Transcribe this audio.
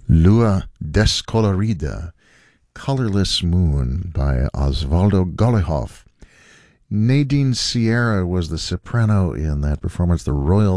Lua Descolorida, Colorless Moon by Osvaldo Golijov. Nadine Sierra was the soprano in that performance. The Royal